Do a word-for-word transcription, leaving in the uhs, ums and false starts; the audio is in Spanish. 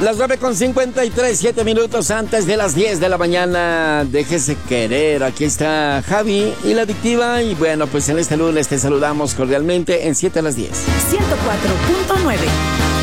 Las nueve con cincuenta y tres, siete minutos antes de las diez de la mañana. Déjese querer. Aquí está Javi y la adictiva. Y bueno, pues en este lunes te saludamos cordialmente en siete a las diez. ciento cuatro punto nueve.